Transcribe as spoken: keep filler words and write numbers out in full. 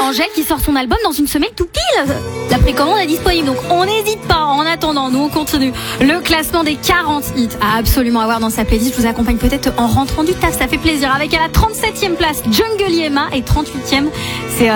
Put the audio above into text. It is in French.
Angèle qui sort son album dans une semaine tout pile. La précommande est disponible, donc on n'hésite pas. En attendant, nous on continue le classement des quarante hits à absolument avoir dans sa playlist. Je vous accompagne peut-être en rentrant du taf, ça fait plaisir. Avec à la trente-septième place Jungle Yema et trente-huitième, c'est